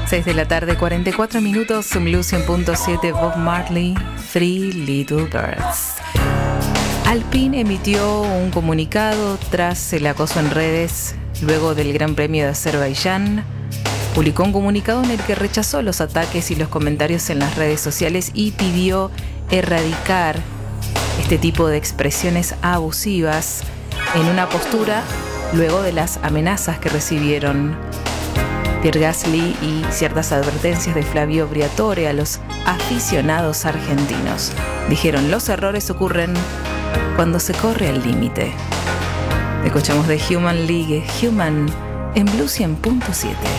6 de la tarde, 44 minutos, Blues 100.7, Bob Marley, Three Little Birds. Alpine emitió un comunicado tras el acoso en redes luego del Gran Premio de Azerbaiyán. Publicó un comunicado en el que rechazó los ataques y los comentarios en las redes sociales y pidió erradicar este tipo de expresiones abusivas en una postura luego de las amenazas que recibieron Pierre Gasly y ciertas advertencias de Flavio Briatore a los aficionados argentinos. Dijeron, los errores ocurren cuando se corre al límite. Escuchamos de Human League, Human, en Blues 100.7.